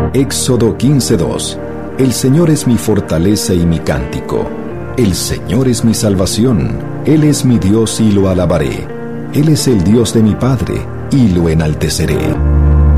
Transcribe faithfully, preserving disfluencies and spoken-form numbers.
Éxodo quince dos. El Señor es mi fortaleza y mi cántico. El Señor es mi salvación. Él es mi Dios y lo alabaré. Él es el Dios de mi Padre y lo enalteceré.